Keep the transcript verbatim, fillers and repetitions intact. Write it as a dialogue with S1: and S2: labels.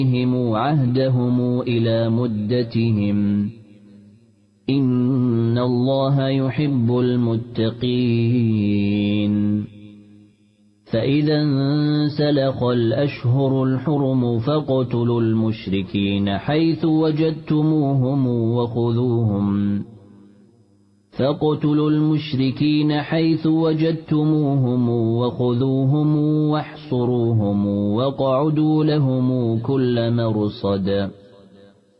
S1: عهدهم إلى مدتهم إن الله يحب المتقين فإذا انسلخ الأشهر الحرم فاقتلوا المشركين حيث وجدتموهم وخذوهم فاقتلوا المشركين حيث وجدتموهم وخذوهم واحصروهم واقعدوا لهم كل مرصد